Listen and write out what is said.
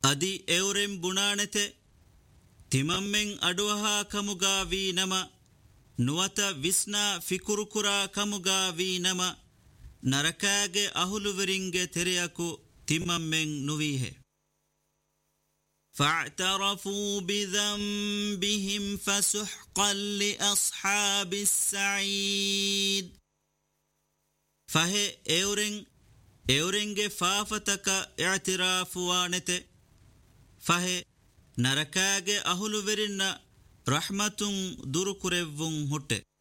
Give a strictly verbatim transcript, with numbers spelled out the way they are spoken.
ಅದಿ ಎವರೆಂ ಬುಣಾಣೆತೆ ತಿಮಮ್ಮೆಂ ಅಡುವಹಾ ಕಮುಗಾವಿ ನಮ ನುವತ ವಿಸ್ನಾ ಫಿಕುರುಕುರಾ ಕಮುಗಾವಿ ನಮ ನರಕಾಗೆ ಅಹುಲುವರಿಂಗೆ ತೆರೆಯಕು ತಿಮಮ್ಮೆಂ ನುವೀಹೆ فاعترفوا بذنبهم فسحقا لأصحاب السعيد فهي اورن اورنگه فافتك اعتراف وانته فهي نركاگه اهلو ورن رحمتun دور كريون هوته